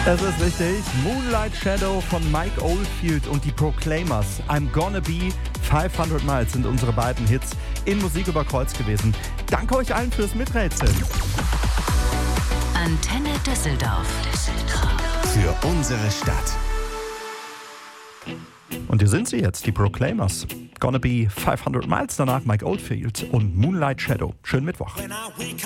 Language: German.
Das ist richtig. Moonlight Shadow von Mike Oldfield und die Proclaimers. I'm Gonna Be 500 Miles sind unsere beiden Hits in Musik über Kreuz gewesen. Danke euch allen fürs Miträtseln. Antenne Düsseldorf. Für unsere Stadt. Und hier sind sie jetzt, die Proclaimers. Gonna Be 500 Miles, danach Mike Oldfield und Moonlight Shadow. Schönen Mittwoch.